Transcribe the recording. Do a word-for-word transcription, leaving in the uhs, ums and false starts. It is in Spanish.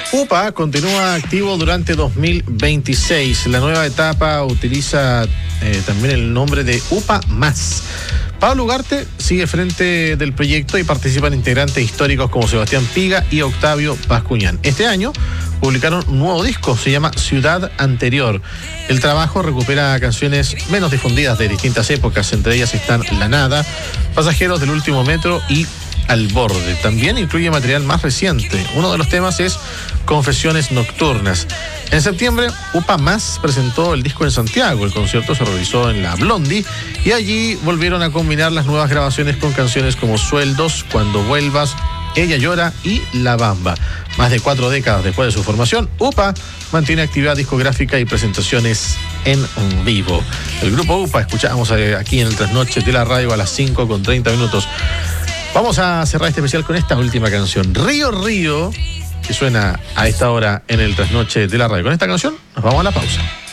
UPA continúa activo durante dos mil veintiséis. La nueva etapa utiliza eh, también el nombre de UPA Más. Pablo Ugarte sigue frente del proyecto y participan integrantes históricos como Sebastián Piga y Octavio Bascuñán. Este año publicaron un nuevo disco, se llama Ciudad Anterior. El trabajo recupera canciones menos difundidas de distintas épocas, entre ellas están La Nada, Pasajeros del Último Metro y Al Borde. También incluye material más reciente. Uno de los temas es Confesiones Nocturnas. En septiembre, UPA Más presentó el disco en Santiago. El concierto se realizó en la Blondie y allí volvieron a combinar las nuevas grabaciones con canciones como Sueldos, Cuando Vuelvas, Ella Llora y La Bamba. Más de cuatro décadas después de su formación, UPA mantiene actividad discográfica y presentaciones en vivo. El grupo UPA escuchamos aquí en el Trasnoche de la Radio a las cinco con treinta minutos. Vamos a cerrar este especial con esta última canción, Río Río, que suena a esta hora en el Trasnoche de la Radio. Con esta canción nos vamos a la pausa.